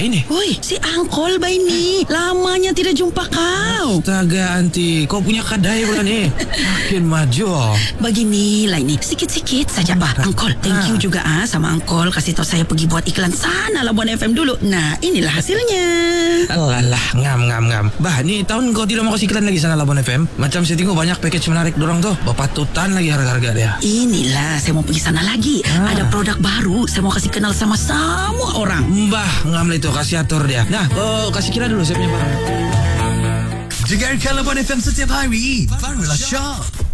ini? Woi, si Angkol ba ini? Lamanya tidak jumpa kau. Astaga, Anti. Kau punya kadai pula ni. Makin maju. Beginilah ini, sikit-sikit saja bah. Angkol, thank you juga sama Angkol kasih tahu saya pergi buat iklan sana Labuan FM dulu. Nah, inilah hasilnya. Alah, ngam. Bah, ni tahun kau tidak mau kasih iklan lagi sana Labuan FM? Macam saya tengok banyak package menarik dorang tuh. Bapatutan lagi harga-harga dia. Inilah, saya mau pergi sana lagi. Ada produk baru, saya mau kasih kenal sama semua orang. Mbah, ngam lah itu, kasih atur dia. Nah, kasih kira dulu saya punya barang. Dengarkan Labuan FM setiap hari. Barulah Syok.